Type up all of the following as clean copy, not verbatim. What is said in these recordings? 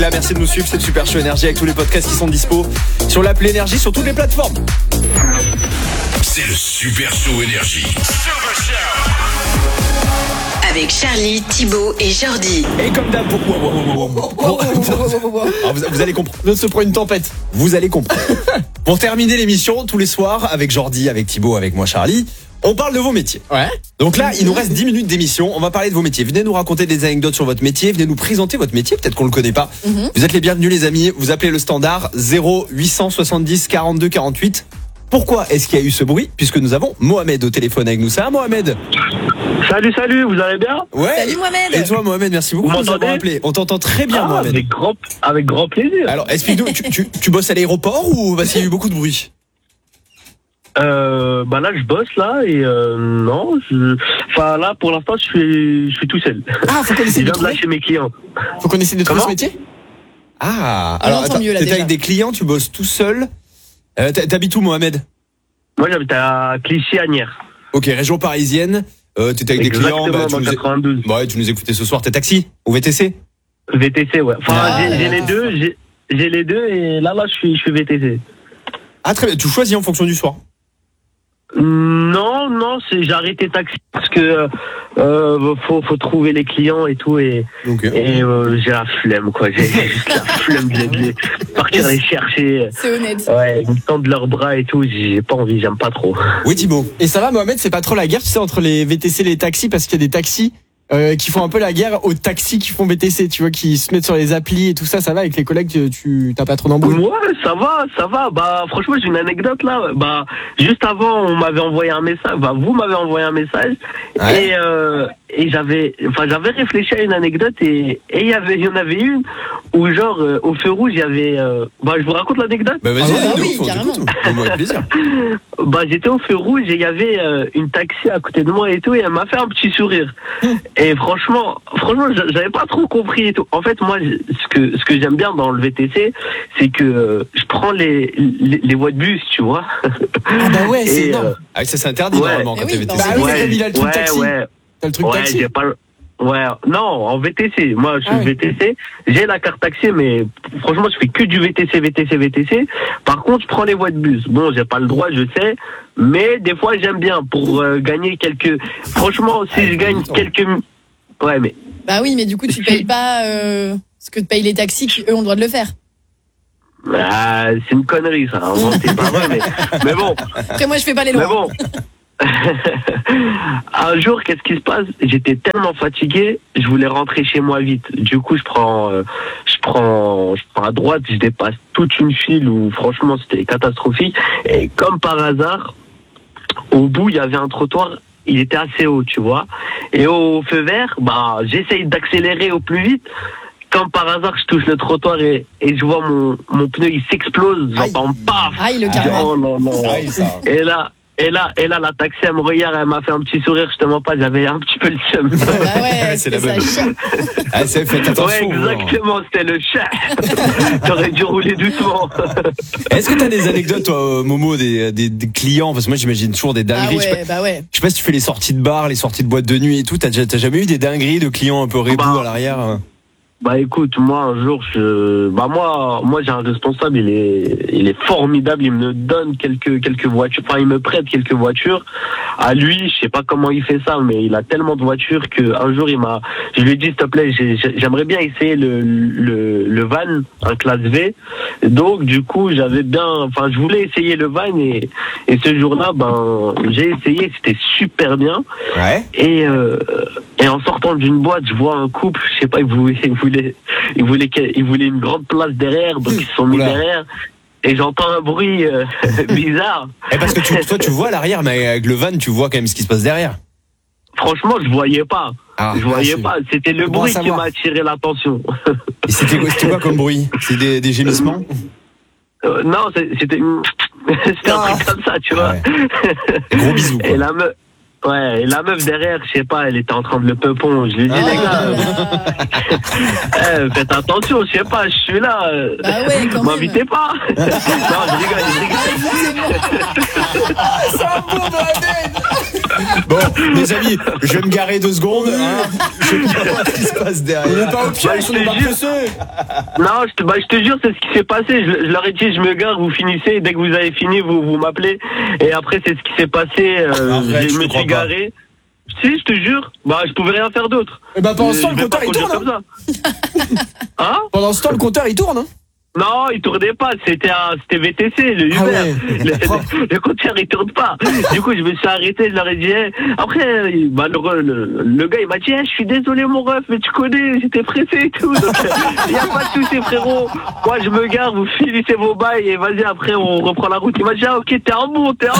Là, merci de nous suivre, c'est le Super Show Énergie avec tous les podcasts qui sont dispo sur l'appli Énergie sur toutes les plateformes. C'est le Super Show Énergie. Avec Charlie, Thibaut et Jordi. Et comme d'hab, vous allez comprendre. On se prend une tempête. Vous allez comprendre. Pour terminer l'émission, tous les soirs, avec Jordi, avec Thibaut, avec moi Charlie, on parle de vos métiers. Ouais. Donc là, il nous reste 10 minutes d'émission. On va parler de vos métiers. Venez nous raconter des anecdotes sur votre métier. Venez nous présenter votre métier. Peut-être qu'on le connaît pas. Vous êtes les bienvenus, les amis. Vous appelez le standard 0870 42 48. Pourquoi est-ce qu'il y a eu ce bruit? Puisque nous avons Mohamed au téléphone avec nous. Ça va, Mohamed? Salut, vous allez bien? Ouais. Salut Mohamed. Et toi, Mohamed, merci beaucoup Vous de nous avoir m'entendez? appelé. On t'entend très bien, Mohamed. Avec grand plaisir. Alors, explique-nous, tu bosses à l'aéroport ou parce qu'il y a eu beaucoup de bruit? Là je bosse là et là pour l'instant je suis tout seul. Ah, faut qu'on Je essaie de viens de trouver. lâcher mes clients. Faut qu'on essaie de trouver Comment ce métier. Ah, On alors entend attends, mieux, là, t'étais déjà. avec des clients, tu bosses tout seul. T'habites où, Mohamed? Moi j'habite à Clichy-Agnières. Ok, région parisienne. T'étais avec des clients. Exactement, Tu dans nous 92. tu nous écoutais ce soir. T'es taxi ou VTC? VTC, ouais. Enfin Ah, j'ai les deux, j'ai les deux et là je suis VTC. Ah, très bien. Tu choisis en fonction du soir. Non, j'ai arrêté taxi parce que faut trouver les clients et tout et Donc, j'ai la flemme quoi. J'ai juste la flemme de partir les chercher. C'est honnête. Ouais, ils me tendent leurs bras et tout, j'ai pas envie, j'aime pas trop. Oui, Thibaut. Et ça va, Mohamed, c'est pas trop la guerre, tu sais, entre les VTC et les taxis, parce qu'il y a des taxis qui font un peu la guerre aux taxis qui font VTC, tu vois, qui se mettent sur les applis et tout ça. Ça va avec les collègues, tu t'as pas trop d'embrouilles? Ouais, ça va. Bah, franchement, j'ai une anecdote là. Bah, juste avant, on m'avait envoyé un message. Bah, vous m'avez envoyé un message. Ouais. Et j'avais réfléchi à une anecdote et il y en avait une où genre, au feu rouge, il y avait, je vous raconte l'anecdote. Bah, vas-y, Ah, vas-y, de oui, ouf, on carrément. t'écoute. Avec plaisir. Bah, j'étais au feu rouge et il y avait une taxi à côté de moi et tout et elle m'a fait un petit sourire. Et franchement, j'avais pas trop compris et tout. En fait, moi, ce que j'aime bien dans le VTC, c'est que je prends les voies de bus, tu vois. Ah bah ouais, c'est Et, énorme. Ah, ça c'est interdit Ouais. normalement quand Eh t'es oui, VTC. bah oui, comme il a le truc taxi. Ouais. T'as le truc Ouais, taxi. j'ai pas le... Ouais, non, en VTC. Moi, je suis Ah oui. VTC. J'ai la carte taxi, mais franchement, je fais que du VTC. Par contre, je prends les voies de bus. Bon, j'ai pas le droit, je sais, mais des fois, j'aime bien pour gagner quelques... Franchement, si je gagne quelques... Ouais, mais... Bah oui, mais du coup, tu payes pas ce que te payent les taxis qui, eux, ont le droit de le faire. Ah, c'est une connerie, ça. C'est pas vrai, mais bon. Après, moi, je fais pas les Mais lois. bon. Un jour, qu'est-ce qui se passe? J'étais tellement fatigué, je voulais rentrer chez moi vite. Du coup, je prends à droite, je dépasse toute une file où franchement c'était catastrophique. Et comme par hasard, au bout il y avait un trottoir, il était assez haut, tu vois. Et au feu vert, j'essaye d'accélérer au plus vite. Comme par hasard, je touche le trottoir et je vois mon pneu, il s'explose. J'entends paf. Aïe, le carrément. Non. Ah, ça. Et là, la taxi, elle me regarde, elle m'a fait un petit sourire, justement pas, j'avais un petit peu le seum. Bah ouais, C'est la ça bonne. chie. Ah, c'est faites Ouais, attention. exactement, c'était le chat. T'aurais dû rouler doucement. Est-ce que t'as des anecdotes, toi, Momo, des clients? Parce que moi, j'imagine toujours des Ah dingueries. Je sais ouais, bah ouais. je sais pas si tu fais les sorties de bar, les sorties de boîte de nuit et tout. T'as jamais eu des dingueries de clients un peu rébous à l'arrière? Bah écoute, moi un jour moi j'ai un responsable, il est formidable, il me donne quelques voitures, enfin il me prête quelques voitures. À lui, je sais pas comment il fait ça, mais il a tellement de voitures que un jour je lui ai dit s'il te plaît, j'aimerais bien essayer le van, un classe V. Donc du coup, je voulais essayer le van et ce jour-là, j'ai essayé, c'était super bien. Ouais. Et en sortant d'une boîte, je vois un couple, je sais pas, ils voulaient une grande place derrière, donc ils se sont mis Oula. derrière. Et j'entends un bruit bizarre. Et parce que toi, tu vois à l'arrière, mais avec le van, tu vois quand même ce qui se passe derrière. Franchement, je voyais pas. Ah, Je voyais c'est pas. C'était le bon à bruit qui savoir. m'a attiré l'attention. Et c'était quoi comme bruit? C'est des gémissements? Non, c'était un truc comme ça, tu vois. Ouais. Gros bisous, quoi. Et la meuf, Ouais, et la meuf derrière, je sais pas, elle était en train de le peupon. Je lui dis, les gars, faites attention, je sais pas, je suis là. Bah ouais, quand m'invitez même. pas. Non, je rigole. C'est un bon bordel. Bon, les amis, je vais me garer 2 secondes. Hein. Je sais pas ce qui se passe derrière. On est pas au pied, on est pas pressés. Non, je te jure, c'est ce qui s'est passé. Je leur ai dit, je me gare, vous finissez. Et dès que vous avez fini, vous m'appelez. Et après, c'est ce qui s'est passé. Arrête, Je me suis garé. Si, je te jure. Bah, je pouvais rien faire d'autre. Et bah pendant ce temps, Je le vais pas compteur il conduire tourne. comme ça. Hein? Pendant ce temps, le compteur il tourne. Non, il tournait pas, c'était VTC, le Uber. Ah ouais, le compteur il tourne pas. Du coup, je me suis arrêté, je leur ai dit, hey. Après, bah, le gars il m'a dit, hey, je suis désolé mon ref, mais tu connais, j'étais pressé et tout. Donc, y a pas de souci frérot. Moi, je me gare, vous finissez vos bails et vas-y, après, on reprend la route. Il m'a dit, ah, ok, t'es un bon. Ah ouais,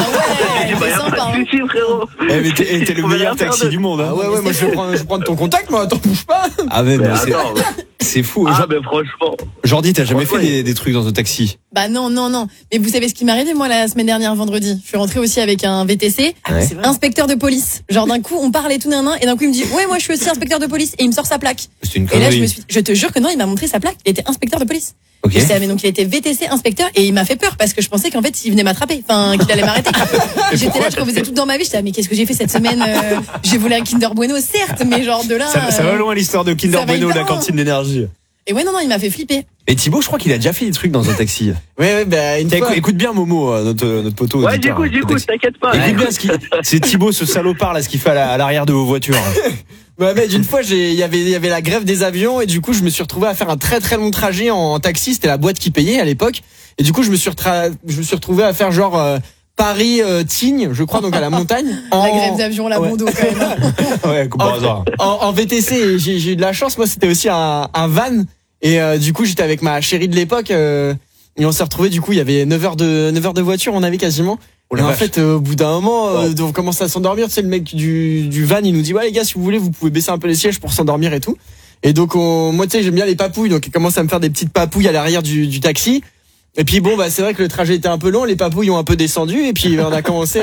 J'ai dit, bah, y a c'est pas sympa, de souci frérot. Eh, mais t'es le meilleur taxi du monde. Hein. Ah ouais, moi je vais prendre ton contact, moi, attends, bouge pas. Ah mais Attends, c'est fou. ah, mais franchement. Jordi, t'as jamais fait Franchement, des trucs dans un taxi? Bah non. Mais vous savez ce qui m'est arrivé moi la semaine dernière vendredi? Je suis rentrée aussi avec un VTC, Ouais. inspecteur de police. Genre d'un coup on parlait tout nanan et d'un coup il me dit ouais moi je suis aussi inspecteur de police et il me sort sa plaque. C'est une Et là connerie. je te jure que non il m'a montré sa plaque. Il était inspecteur de police. Ok. Je savais, donc il était VTC inspecteur et il m'a fait peur parce que je pensais qu'en fait il venait m'attraper, enfin qu'il allait m'arrêter. J'étais là, je refaisais tout dans ma vie, j'étais mais qu'est-ce que j'ai fait cette semaine? J'ai volé un Kinder Bueno certes, mais genre de là. Ça va loin l'histoire de Kinder ça va Bueno, hyper la loin. cantine d'énergie. Et ouais non il m'a fait flipper. Et Thibaut, je crois qu'il a déjà fait des trucs dans un taxi. Ouais, bah une fois. Écoute bien Momo, notre poteau. Ouais, auditeur, j'écoute, t'inquiète pas. Écoute bien c'est Thibaut, ce salopard là, ce qu'il fait à l'arrière de vos voitures. Bah mec, une fois il y avait la grève des avions et du coup je me suis retrouvé à faire un très très long trajet en taxi, c'était la boîte qui payait à l'époque et du coup je me suis retrouvé à faire genre Paris Tignes, je crois, donc à la montagne. La grève d'avion, la bondo quand même. Ouais, comme par hasard. En VTC, et j'ai eu de la chance, moi c'était aussi un van et du coup j'étais avec ma chérie de l'époque et on s'est retrouvé, du coup il y avait 9 heures de voiture, on avait quasiment. Oh Et la en vache. fait, au bout d'un moment, on commence à s'endormir. Tu sais, le mec du van, il nous dit ouais les gars, si vous voulez, vous pouvez baisser un peu les sièges pour s'endormir et tout. Et donc moi, tu sais, j'aime bien les papouilles, donc il commence à me faire des petites papouilles à l'arrière du taxi. Et puis bon, bah c'est vrai que le trajet était un peu long, les papouilles ont un peu descendu, et puis on a commencé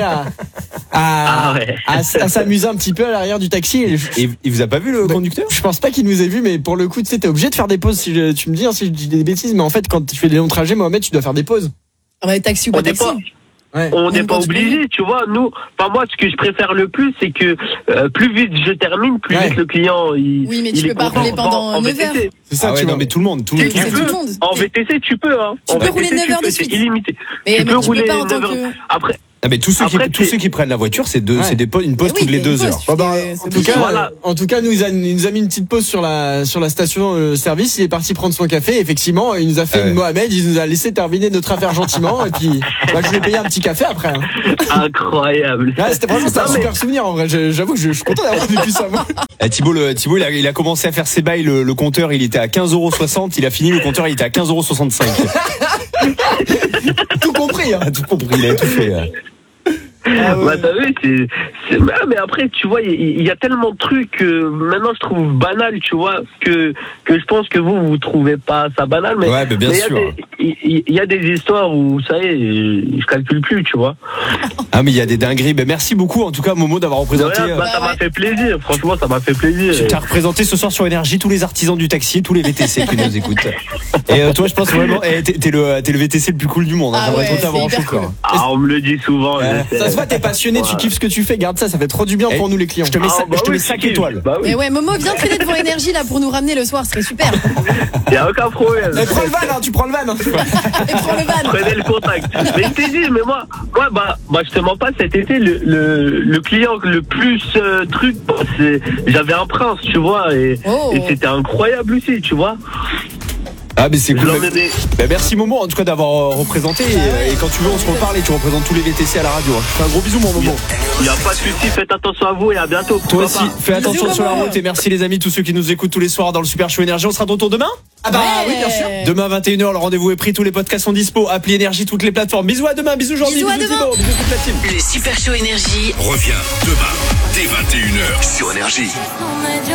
à s'amuser un petit peu à l'arrière du taxi. Et il vous a pas vu le conducteur? Je pense pas qu'il nous ait vu, mais pour le coup, tu sais, t'es obligé de faire des pauses. Tu me dis si je dis des bêtises, mais en fait, quand tu fais des longs trajets, Mohamed, tu dois faire des pauses. Ah ouais, taxi ou pas taxi. Ouais. On n'est Même pas quand tu obligé, tu vois. Nous, enfin moi, ce que je préfère le plus, c'est que plus vite je termine, plus Ouais. vite le client. Oui, mais tu peux pas rouler pendant 9 heures. C'est ça, Ah ouais, tu non vois. mais tout le monde. Tu C'est peux. tout le monde. En VTC, tu peux. Hein. Tu En peux VTC, rouler 9 heures de c'est suite. illimité. Mais tu tu peux peux rouler pas en 9 tant heures. que. Après, Ah mais tous ceux qui prennent la voiture, c'est Ouais. une pause Oui, toutes les mais 2 une heures. pause, tu fais- c'est En tout obligé. cas, Voilà. nous a mis une petite pause sur la station service. Il est parti prendre son café. Effectivement, il nous a fait Ouais. une Mohamed. Il nous a laissé terminer notre affaire gentiment. Et puis, bah, je lui ai payé un petit café après. Hein. incroyable. Ouais, c'était un Non, mais- super souvenir en vrai. J'avoue que je suis content d'avoir vécu ça. Moi. Thibaut, il a commencé à faire ses bails, le compteur, il était à 15,60 €, il a fini, le compteur, il était à 15,65 €. Tout compris. Hein. Ah, tout compris, il a tout fait. Ah ouais. Bah t'as vu, mais après tu vois il y a tellement de trucs que maintenant je trouve banal, tu vois, que je pense que vous trouvez pas ça banal, mais Ouais, mais bien mais sûr. il y a des histoires où ça y est, je calcule plus, tu vois. Ah mais il y a des dingueries. Ben merci beaucoup en tout cas Momo d'avoir De représenté. rien, bah, ça ouais. m'a fait plaisir, franchement ça m'a fait plaisir. Tu as représenté ce soir sur Énergie tous les artisans du taxi, tous les VTC qui nous écoutent. Et toi, je pense vraiment, t'es le VTC le plus cool du monde. Hein. Ah J'aimerais ouais, trop t'avoir en c'est hyper chauffeur. cool. Ah, on me le dit souvent. Ouais. je sais. Ça se voit, t'es passionné, tu Voilà. kiffes ce que tu fais. Garde ça, ça fait trop du bien pour nous les clients. Je te mets, Ah, bah oui, 5 je kiffe. étoiles. Bah oui, Mais ouais, Momo, viens traîner devant Énergie là pour nous ramener le soir, ce serait super. y a aucun problème. Eh, prends le van, hein, tu prends le van. Hein. Et prends le van. Prenez le contact. Mais je t'ai dit, mais moi, je te mens pas, cet été, le client le plus truc, j'avais un prince, tu vois, et c'était incroyable aussi, tu vois. Ah mais c'est Je cool. l'emmènais. Ben, merci Momo en tout cas d'avoir représenté. Et quand tu veux, on se reparle et tu représentes tous les VTC à la radio. Je te fais un gros bisou mon Momo. Y a pas de souci, faites attention à vous et à bientôt. Toi Pourquoi aussi, pas. fais attention Bisous, sur la Momo. route et merci les amis, tous ceux qui nous écoutent tous les soirs dans le Super Show Énergie. On sera de retour demain. Ah bah oui, bien sûr. Demain 21h, le rendez-vous est pris, tous les podcasts sont dispo, appli Énergie, toutes les plateformes. Bisous à demain, bisous Jordi, Bisous à bisous demain. Thibaut, bisous toute la team. Le Super Show Énergie revient demain dès 21h sur Énergie.